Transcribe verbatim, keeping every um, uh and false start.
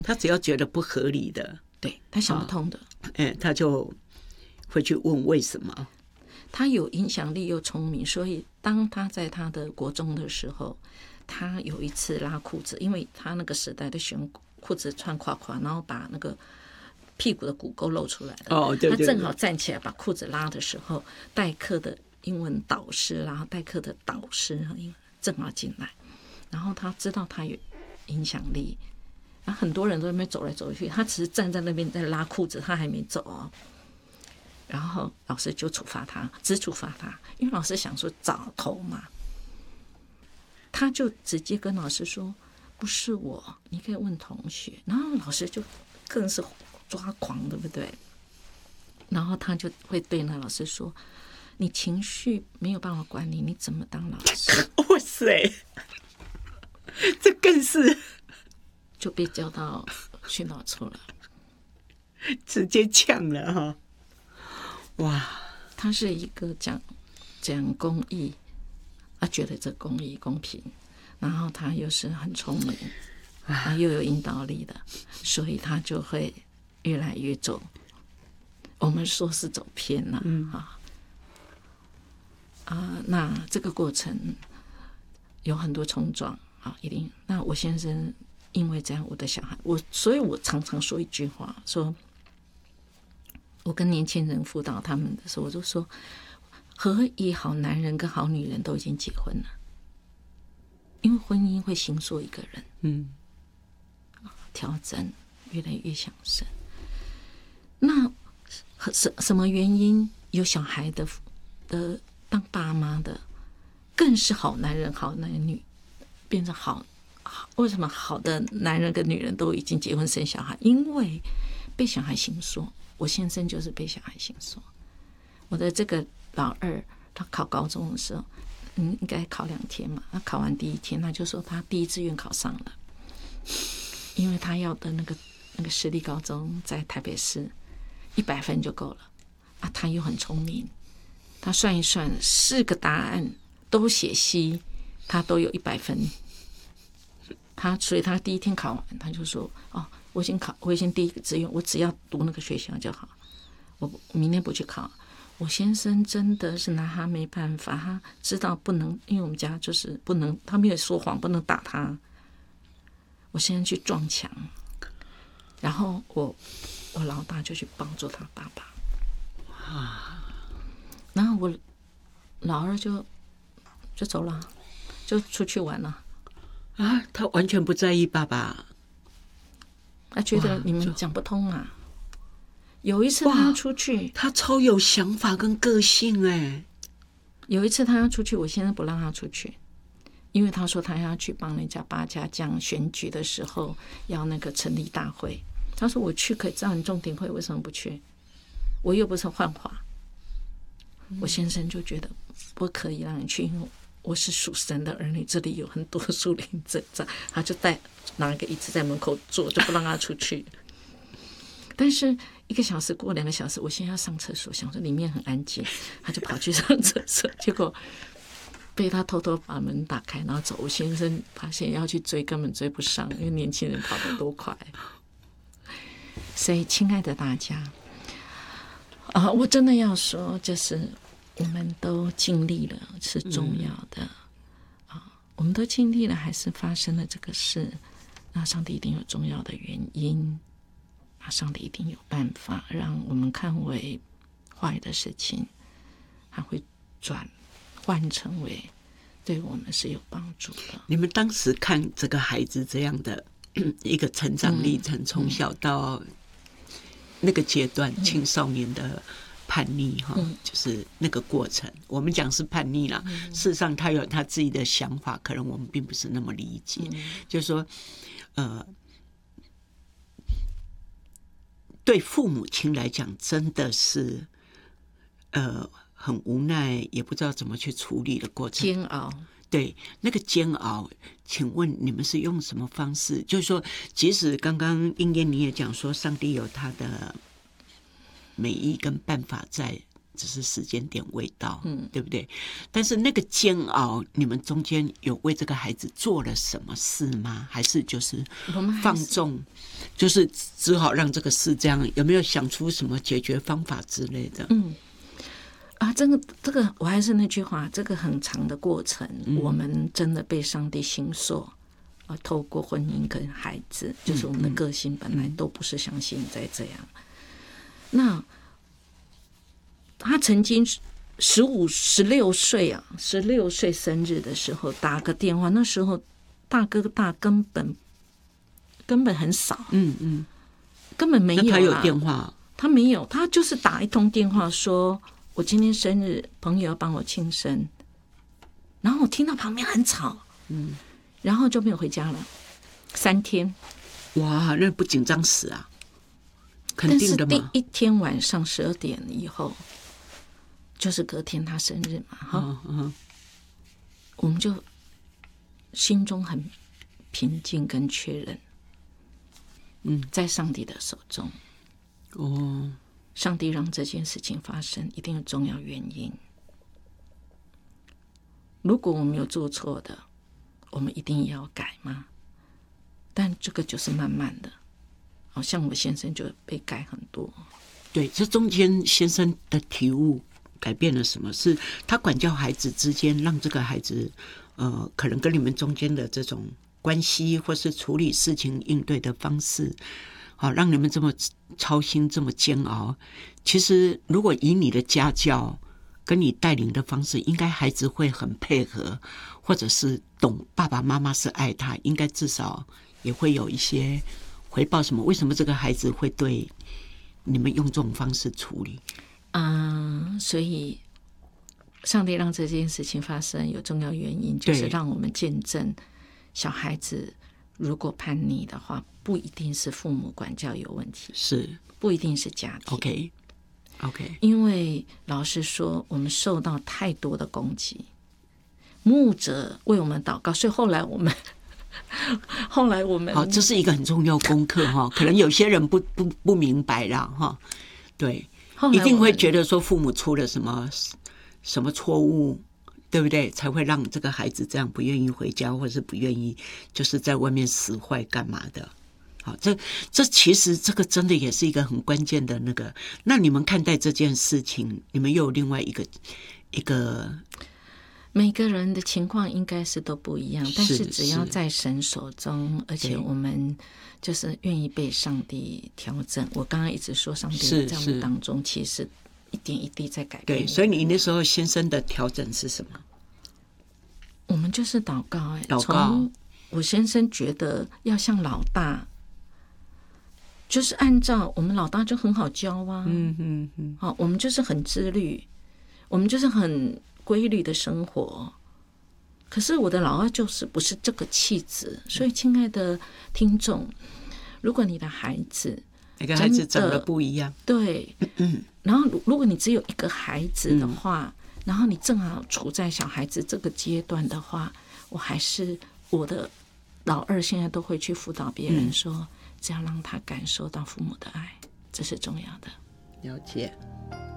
他只要觉得不合理的， 对，他想不通的， 哎、欸，他就会去问为什么。 他有影响力又聪明，所以当他在他的国中的时候，他有一次拉裤子，因为他那个时代的喜欢裤子穿垮垮，然后把那个屁股的骨沟露出来的。 哦，对对对， 他正好站起来把裤子拉的时候，代课的英文导师，然后代课的导师正好进来，然后他知道他有影响力，然后很多人都在那边走来走去，他只是站在那边在拉裤子，他还没走哦。然后老师就处罚他，只处罚他，因为老师想说找头嘛，他就直接跟老师说不是我，你可以问同学。然后老师就更是抓狂，对不对？然后他就会对那老师说，你情绪没有办法管理，你怎么当老师？ 哇塞，这更是就被叫到训导处了， 直接呛了哈。哇，他是一个讲讲公益，他觉得这公益公平，然后他又是很聪明，他又有引导力的，所以他就会越来越走，我们说是走偏了、嗯、啊啊！那这个过程有很多冲撞啊，一定。那我先生因为这样，我的小孩，我所以，我常常说一句话，说。我跟年轻人辅导他们的时候，我就说，何以好男人跟好女人都已经结婚了？因为婚姻会形塑一个人， 嗯， 调整越来越想生。那什什么原因有小孩的的当爸妈的，更是好男人好男女变成好？为什么好的男人跟女人都已经结婚生小孩？因为被小孩形塑。我先生就是被小孩形塑。我的这个老二，他考高中的时候，嗯，应该考两天嘛。他考完第一天，他就说他第一志愿考上了，因为他要的那个那个私立高中在台北市，一百分就够了啊。他又很聪明，他算一算，四个答案都写 C， 他都有一百分。他所以他第一天考完，他就说哦。我已经考，我已经第一个志愿，我只要读那个学校就好。我明天不去考。我先生真的是拿他没办法，他知道不能，因为我们家就是不能，他没有说谎，不能打他。我先生去撞墙，然后我我老大就去帮助他爸爸。然后我老二就就走了，就出去玩了。 啊，他完全不在意爸爸。 他觉得你们讲不通啊。有一次他要出去， 他超有想法跟个性哎。 有一次他要出去，我现在不让他出去，因为他说他要去帮人家八家将选举的时候要那个成立大会。他说我去可以召你重点会，为什么不去？我又不是幻化。我先生就觉得不可以让你去，因为我是属神的儿女，这里有很多属灵征兆，他就带拿一个椅子在门口坐，就不让他出去。但是一个小时过两个小时，我现在要上厕所，想说里面很安静，他就跑去上厕所，结果被他偷偷把门打开，然后走。我先生发现要去追，根本追不上，因为年轻人跑得多快。所以，亲爱的大家，啊，我真的要说，就是我们都经历了，是重要的、嗯啊、我们都经历了，还是发生了这个事，那上帝一定有重要的原因，那上帝一定有办法让我们看为坏的事情，他会转换成为对我们是有帮助的。 你们当时看这个孩子这样的一个成长历程，从、嗯、小到那个阶段、嗯、青少年的叛逆、嗯、就是那个过程，我们讲是叛逆啦、嗯、事实上他有他自己的想法，可能我们并不是那么理解、嗯、就是说呃，对父母亲来讲真的是呃很无奈，也不知道怎么去处理的过程， 煎熬。 对，那个煎熬，请问你们是用什么方式？就是说，即使刚刚英燕你也讲说，上帝有他的美意跟办法在只是时间点未到，嗯，对不对？但是那个煎熬，你们中间有为这个孩子做了什么事吗？还是就是放纵，就是只好让这个事这样？有没有想出什么解决方法之类的？ 嗯，啊，这个这个，我还是那句话，这个很长的过程，嗯、我们真的被上帝形塑。透过婚姻跟孩子，就是我们的个性本来都不是像现在这样。那他曾经十五、十六岁啊，十六岁生日的时候打个电话，那时候大哥大根本根本很少，嗯嗯，根本没有啦。 他有电话？ 他没有，他就是打一通电话说：“我今天生日，朋友要帮我庆生。”然后我听到旁边很吵，嗯。然后就没有回家了，三天。 哇，那不紧张死啊！肯定的嘛。 但是第一天晚上十二点以后，就是隔天他生日嘛，哈、嗯嗯，我们就心中很平静跟确认，嗯，在上帝的手中。哦，上帝让这件事情发生，一定有重要原因。如果我们有做错的，我们一定要改吗？但这个就是慢慢的，好像我先生就被改很多。 对，这中间先生的体悟改变了什么？是他管教孩子之间，让这个孩子呃，可能跟你们中间的这种关系，或是处理事情应对的方式，好让你们这么操心，这么煎熬。其实，如果以你的家教跟你带领的方式，应该孩子会很配合，或者是懂爸爸妈妈是爱他，应该至少也会有一些回报。什么？为什么这个孩子会对你们用这种方式处理？ 嗯，所以上帝让这件事情发生有重要原因，就是让我们见证小孩子如果叛逆的话，不一定是父母管教有问题， 是不一定是家庭。 OK OK， 因为老实说，我们受到太多的攻击，牧者为我们祷告，所以后来我们。后来我们好，这是一个很重要功课哈，可能有些人不不不明白啦哈，对，一定会觉得说父母出了什么什么错误，对不对？才会让这个孩子这样不愿意回家，或是不愿意就是在外面使坏干嘛的。好，这这其实这个真的也是一个很关键的那个。那你们看待这件事情，你们又有另外一个一个。 每个人的情况应该是都不一样，但是只要在神手中，而且我们就是愿意被上帝调整。我刚刚一直说，上帝在我们当中其实一点一滴在改变。 对，所以你那时候先生的调整是什么？ 我们就是祷告、欸， 祷告。 我先生觉得要像老大，就是按照我们老大就很好教啊，嗯嗯嗯，好，我们就是很自律，我们就是很规律的生活。可是我的老二就是不是这个气质，所以亲爱的听众，如果你的孩子每个孩子长得不一样， 对，嗯，然后如果你只有一个孩子的话，嗯，然后你正好处在小孩子这个阶段的话，我还是我的老二现在都会去辅导别人说，嗯，只要让他感受到父母的爱，这是重要的。 了解。